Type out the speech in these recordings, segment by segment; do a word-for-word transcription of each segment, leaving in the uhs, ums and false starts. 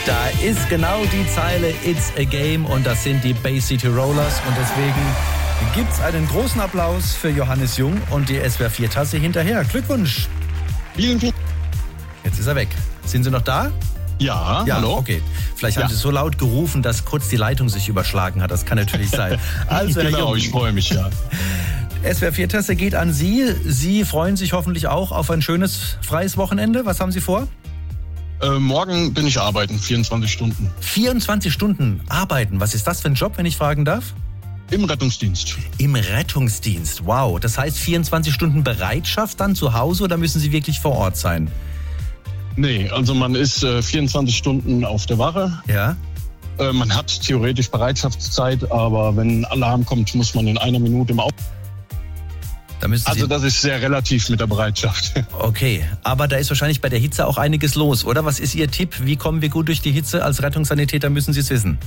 Da ist genau die Zeile It's a Game und das sind die Bay City Rollers und deswegen gibt's einen großen Applaus für Johannes Jung und die S W R vier Tasse hinterher. Glückwunsch! Vielen, vielen Jetzt ist er weg. Sind Sie noch da? Ja, Ja, hallo. okay. Vielleicht Ja. haben Sie so laut gerufen, dass kurz die Leitung sich überschlagen hat. Das kann natürlich sein. Also, Herr Genau, Jung, ich freue mich, ja. S W R vier Tasse geht an Sie. Sie freuen sich hoffentlich auch auf ein schönes, freies Wochenende. Was haben Sie vor? Äh, morgen bin ich arbeiten, vierundzwanzig Stunden. vierundzwanzig Stunden arbeiten. Was ist das für ein Job, wenn ich fragen darf? Im Rettungsdienst. Im Rettungsdienst. Wow. Das heißt vierundzwanzig Stunden Bereitschaft dann zu Hause oder müssen Sie wirklich vor Ort sein? Nee, also man ist äh, vierundzwanzig Stunden auf der Wache. Ja. Äh, man hat theoretisch Bereitschaftszeit, aber wenn Alarm kommt, muss man in einer Minute im Auto. Da müssen Sie Also das ist sehr relativ mit der Bereitschaft. Okay, aber da ist wahrscheinlich bei der Hitze auch einiges los, oder? Was ist Ihr Tipp? Wie kommen wir gut durch die Hitze? Als Rettungssanitäter müssen Sie es wissen.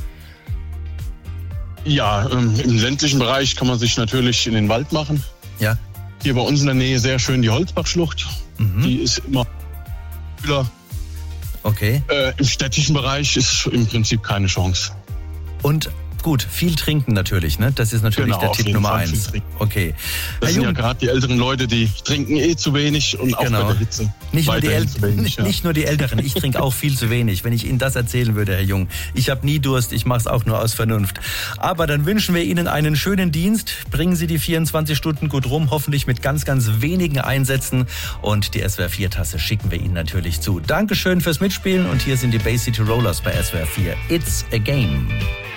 Ja, ähm, im ländlichen Bereich kann man sich natürlich in den Wald machen. Ja. Hier bei uns in der Nähe sehr schön die Holzbachschlucht. Mhm. Die ist immer kühler. Okay. Äh, Im städtischen Bereich ist im Prinzip keine Chance. Und gut, viel trinken natürlich, ne? Das ist natürlich Genau, der auf Tipp jeden Nummer Fall viel eins. trinken. Okay. Das Herr sind ja Jung, gerade die älteren Leute, die trinken eh zu wenig und auch Genau. bei der Hitze nicht nur, die weiterhin El- zu wenig. nicht, Ja. nicht nur die Älteren, ich trinke auch viel zu wenig. Wenn ich Ihnen das erzählen würde, Herr Jung. Ich habe nie Durst, ich mache es auch nur aus Vernunft. Aber dann wünschen wir Ihnen einen schönen Dienst. Bringen Sie die vierundzwanzig Stunden gut rum, hoffentlich mit ganz, ganz wenigen Einsätzen. Und die S W R vier Tasse schicken wir Ihnen natürlich zu. Dankeschön fürs Mitspielen und hier sind die Bay City Rollers bei S W R vier. It's a Game.